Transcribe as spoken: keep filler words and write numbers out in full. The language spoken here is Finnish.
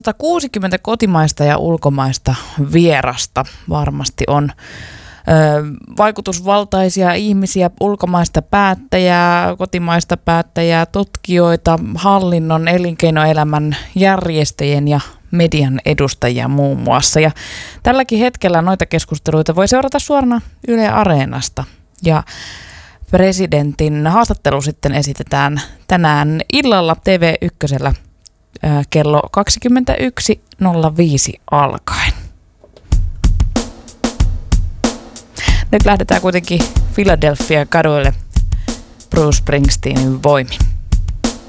sata kuusikymmentä kotimaista ja ulkomaista vierasta varmasti on ö, vaikutusvaltaisia ihmisiä, ulkomaista päättäjää, kotimaista päättäjää, tutkijoita, hallinnon, elinkeinoelämän järjestöjen ja median edustajia muun muassa. Ja tälläkin hetkellä noita keskusteluita voi seurata suorana Yle Areenasta. Ja presidentin haastattelu sitten esitetään tänään illalla T V ykkösellä kello kaksikymmentäyksi nolla viisi alkaen. Nyt lähdetään kuitenkin Philadelphia kaduille Bruce Springsteenin voimin.